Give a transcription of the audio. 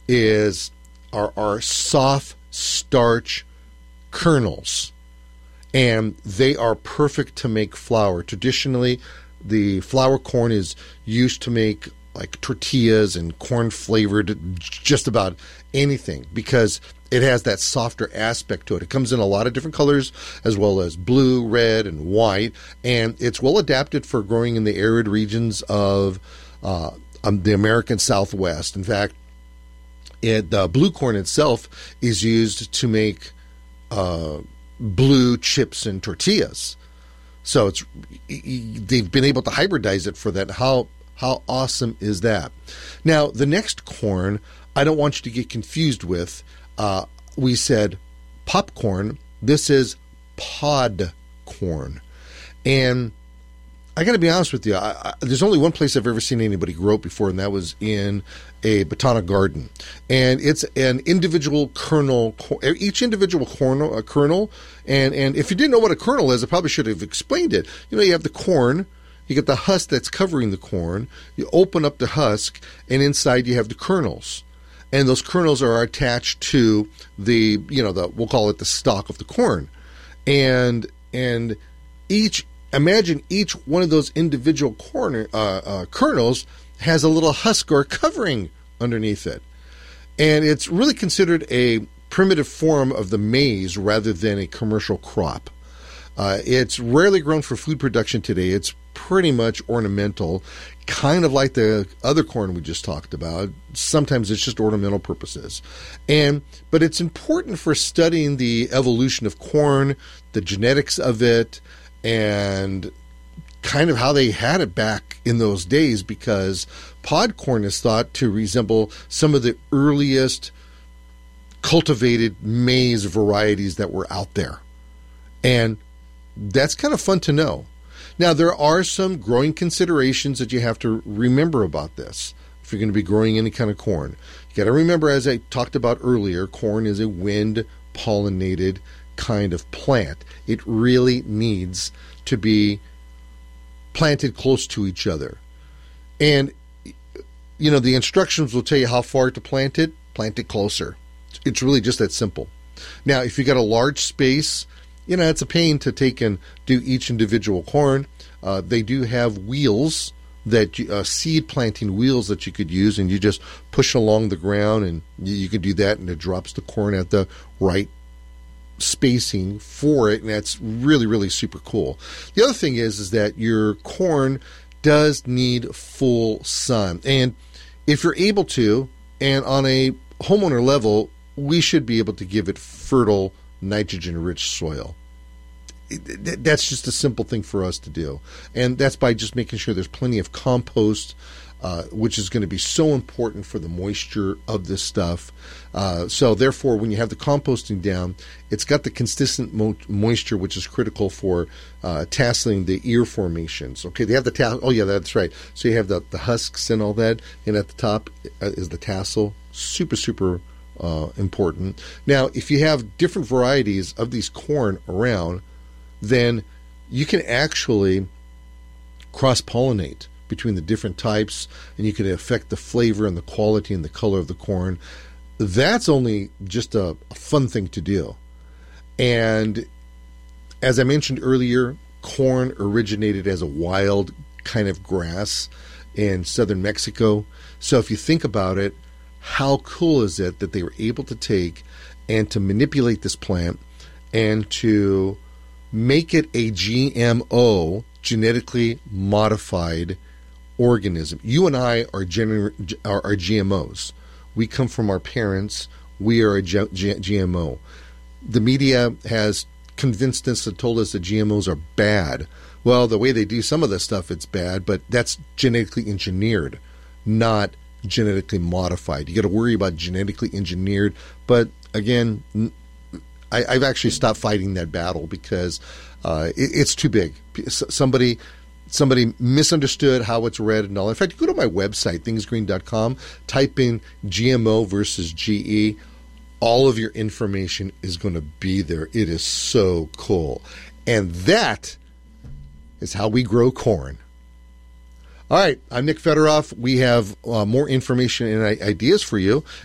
are soft starch kernels, and they are perfect to make flour. Traditionally, the flour corn is used to make like tortillas and corn flavored just about anything because it has that softer aspect to it. It comes in a lot of different colors as well as blue, red, and white, and it's well adapted for growing in the arid regions of the American Southwest. In fact, the blue corn itself is used to make blue chips and tortillas. So they've been able to hybridize it for that. How awesome is that? Now, the next corn, I don't want you to get confused with. We said popcorn. This is pod corn. And I got to be honest with you. There's only one place I've ever seen anybody grow it before, and that was in a botanic garden. And it's an individual kernel, each individual kernel. And if you didn't know what a kernel is, I probably should have explained it. You know, you have the corn. You get the husk that's covering the corn. You open up the husk, and inside you have the kernels. And those kernels are attached to we'll call it the stalk of the corn. And imagine each one of those individual kernels has a little husk or covering underneath it. And it's really considered a primitive form of the maize rather than a commercial crop. It's rarely grown for food production today. It's pretty much ornamental, kind of like the other corn we just talked about. Sometimes it's just ornamental purposes. But it's important for studying the evolution of corn, the genetics of it, and kind of how they had it back in those days, because pod corn is thought to resemble some of the earliest cultivated maize varieties that were out there. And that's kind of fun to know. Now, there are some growing considerations that you have to remember about this if you're going to be growing any kind of corn. You got to remember, as I talked about earlier, corn is a wind-pollinated kind of plant. It really needs to be planted close to each other. And, the instructions will tell you how far to plant it closer. It's really just that simple. Now, if you got a large space, it's a pain to take and do each individual corn. They do have wheels, seed planting wheels that you could use, and you just push along the ground, and you can do that, and it drops the corn at the right spacing for it, and that's really, really super cool. The other thing is that your corn does need full sun, and if you're able to, and on a homeowner level, we should be able to give it fertile, nitrogen-rich soil. That's just a simple thing for us to do, and that's by just making sure there's plenty of compost, which is going to be so important for the moisture of this stuff. So therefore, when you have the composting down, it's got the consistent moisture, which is critical for tasseling the ear formations. Okay, they have the tassel. Oh yeah, that's right. So you have the husks and all that, and at the top is the tassel. Super, super important. Now, if you have different varieties of these corn around, then you can actually cross-pollinate between the different types, and you can affect the flavor and the quality and the color of the corn. That's only just a fun thing to do. And as I mentioned earlier, corn originated as a wild kind of grass in southern Mexico. So if you think about it, how cool is it that they were able to take and to manipulate this plant and to make it a GMO, genetically modified organism. You and I are GMOs. We come from our parents. We are a GMO. The media has convinced us and told us that GMOs are bad. Well, the way they do some of this stuff, it's bad, but that's genetically engineered, not genetically modified. You got to worry about genetically engineered, but again, I've actually stopped fighting that battle because it's too big. Somebody misunderstood how it's read and all. In fact, go to my website, thingsgreen.com, type in GMO versus GE. All of your information is going to be there. It is so cool. And that is how we grow corn. All right, I'm Nick Federoff. We have more information and ideas for you